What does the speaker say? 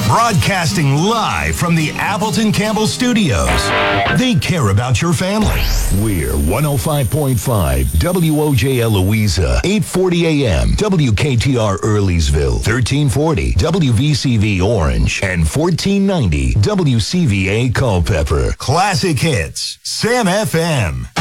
Broadcasting live from the Appleton Campbell Studios. They care about your family. We're 105.5 WOJL Louisa, 840 AM, WKTR Earleysville, 1340 WVCV Orange, and 1490 WCVA Culpeper. Classic Hits, Sam FM.